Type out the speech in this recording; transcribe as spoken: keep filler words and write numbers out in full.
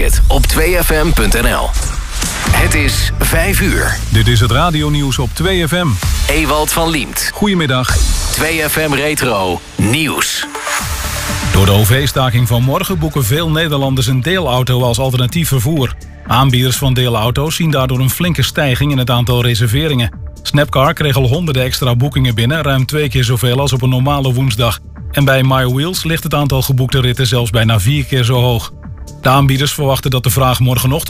het op twee f m punt n l. Het is vijf uur. Dit is het radionieuws op twee F M. Ewald van Liemt. Goedemiddag. twee F M Retro Nieuws. Door de O V-staking van morgen boeken veel Nederlanders een deelauto als alternatief vervoer. Aanbieders van deelauto's zien daardoor een flinke stijging in het aantal reserveringen. Snapcar kreeg al honderden extra boekingen binnen, ruim twee keer zoveel als op een normale woensdag. En bij MyWheels ligt het aantal geboekte ritten zelfs bijna vier keer zo hoog. De aanbieders verwachten dat de vraag morgenochtend